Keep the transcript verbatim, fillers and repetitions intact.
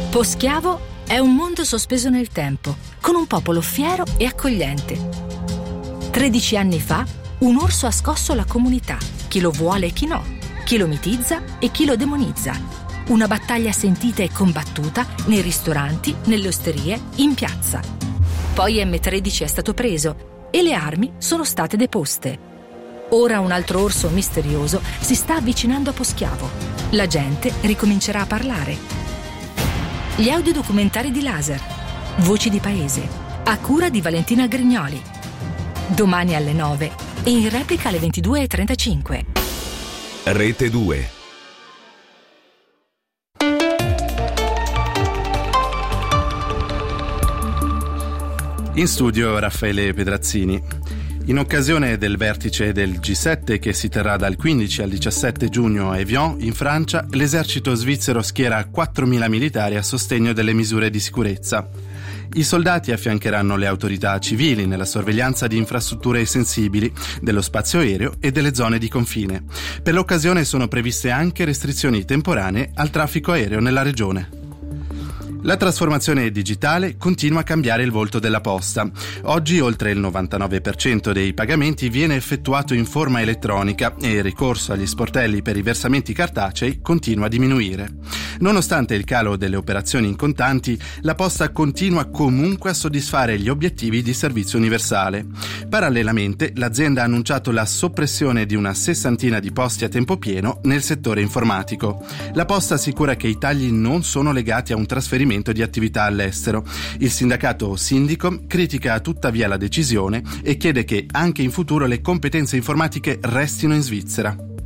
Poschiavo è un mondo sospeso nel tempo, con un popolo fiero e accogliente. Tredici anni fa, un orso ha scosso la comunità, chi lo vuole e chi no, chi lo mitizza e chi lo demonizza. Una battaglia sentita e combattuta nei ristoranti, nelle osterie, in piazza. Poi emme tredici è stato preso e le armi sono state deposte. Ora un altro orso misterioso si sta avvicinando a Poschiavo. La gente ricomincerà a parlare. Gli audiodocumentari di Laser, Voci di Paese, a cura di Valentina Grignoli. Domani alle nove e in replica alle ventidue e trentacinque. Rete due. In studio Raffaele Pedrazzini. In occasione del vertice del G sette che si terrà dal quindici al diciassette giugno a Evian, in Francia, l'esercito svizzero schiera quattromila militari a sostegno delle misure di sicurezza. I soldati affiancheranno le autorità civili nella sorveglianza di infrastrutture sensibili, dello spazio aereo e delle zone di confine. Per l'occasione sono previste anche restrizioni temporanee al traffico aereo nella regione. La trasformazione digitale continua a cambiare il volto della posta. Oggi oltre il novantanove per cento dei pagamenti viene effettuato in forma elettronica e il ricorso agli sportelli per i versamenti cartacei continua a diminuire. Nonostante il calo delle operazioni in contanti, la posta continua comunque a soddisfare gli obiettivi di servizio universale. Parallelamente, l'azienda ha annunciato la soppressione di una sessantina di posti a tempo pieno nel settore informatico. La posta assicura che i tagli non sono legati a un trasferimento di attività all'estero. Il sindacato Sindicom critica tuttavia la decisione e chiede che anche in futuro le competenze informatiche restino in Svizzera.